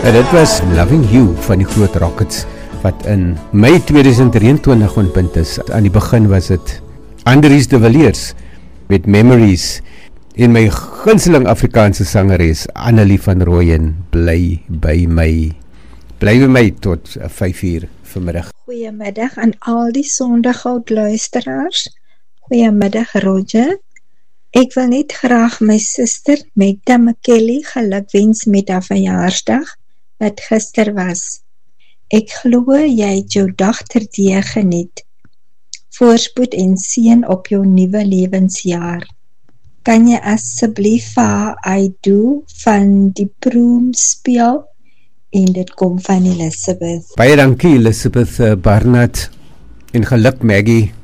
En dit was Loving You van die Groot Rockets, wat in Mei 2023 ontbind is. Aan die begin was dit Andries de Villiers met Memories, en my gunsteling Afrikaanse sangeres Annelie van Rooyen, Bly by my. Bly by my tot 5:00 vanmiddag. Goeiemiddag aan al die Sondaghout luisteraars. Goeiemiddag Roger. Ek wil net graag my suster Magda McKelly gelukwens met haar verjaarsdag, wat gister was. Ek glo jy het jou dag terdee geniet. Voorspoed en seën op jou nuwe lewensjaar. Kan jy asseblief vir I Do van die Proem speel? En dit kom van Elizabeth. Baie dankie Elizabeth Barnard, en geluk Maggie.